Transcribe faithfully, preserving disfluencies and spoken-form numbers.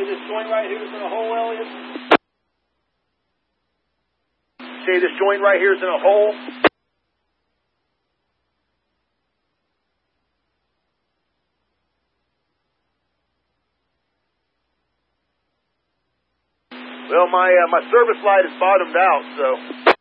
Say this joint right here is in a hole, Elliot. Say this joint right here is in a hole. Well, my uh, my service light is bottomed out, so.